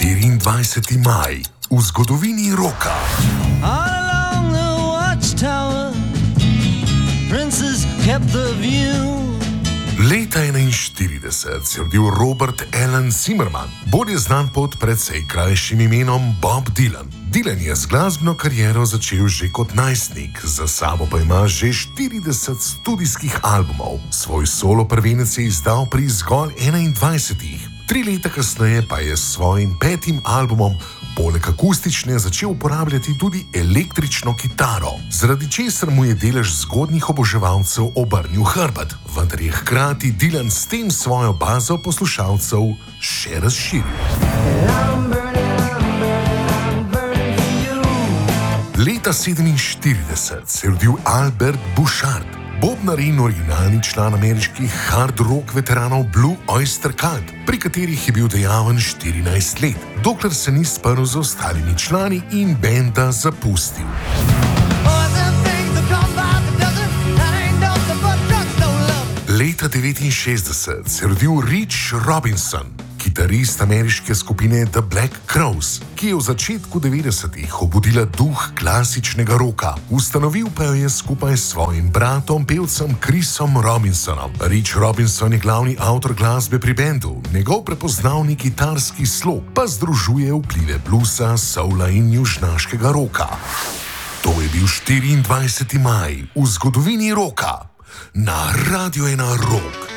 24. maj v zgodovini roka. All along the watchtower, princes kept the view. Leta 1941 se je rodil Robert Alan Zimmerman, bolje znan pod precej krajšim imenom Bob Dylan. Dylan je z glasbeno kariero začel že kot najstnik, za sabo pa ima že 40 studijskih albumov. Svoj solo prvenec je izdal pri zgolj 21. 3 leta kasneje pa je s svojim 5. albumom poleg akustične začel uporabljati tudi električno kitaro, zaradi česar mu je delež zgodnjih oboževalcev obrnil hrbet, vendar je hkrati Dylan s tem svojo bazo poslušalcev še razširil. Leta 1947 se je rodil Albert Bouchard, bobnar in originalni član ameriških hard rock veteranov Blue Oyster Cult, pri katerih je bil dejaven 14 let, dokler se ni sprl z ostalimi člani in benda zapustil. Leta 1969 se je rodil Rich Robinson, kitarist ameriške skupine The Black Crowes, ki je v začetku 90-ih obudila duh klasičnega roka. Ustanovil pa jo je skupaj s svojim bratom, pevcem Chrisom Robinsonom. Rich Robinson je glavni avtor glasbe pri bendu, njegov prepoznavni kitarski slog pa združuje vplive bluesa, soula in južnaškega roka. To je bil 24. maj v zgodovini roka na Radio 1 Rock.